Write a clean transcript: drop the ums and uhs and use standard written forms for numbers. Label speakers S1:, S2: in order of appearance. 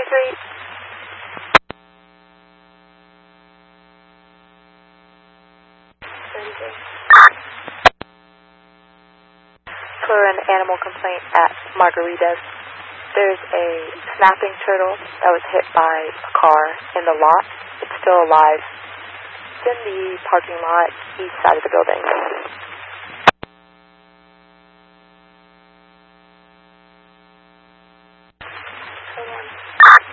S1: Street. For an animal complaint at Margaritas, there's a snapping turtle that was hit by a car in the lot. It's still alive. It's in the parking lot east side of the building.